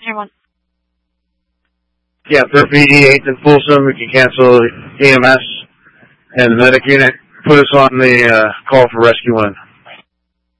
Center 1. Yeah, if their PD ain't in Folsom, we can cancel EMS and the medic unit. Put us on the call for Rescue 1.